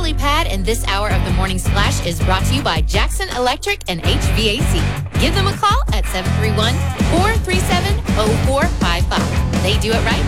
Lily Pad, and this hour of the Morning Splash is brought to you by Jackson Electric and HVAC. Give them a call at 731-437-0455. They do it right